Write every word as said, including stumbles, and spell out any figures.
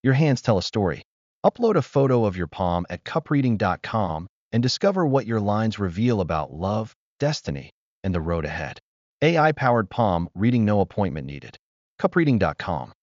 Your hands tell a story. Upload a photo of your palm at cup reading dot com and discover what your lines reveal about love, destiny, and the road ahead. A I-powered palm reading, no appointment needed. cup reading dot com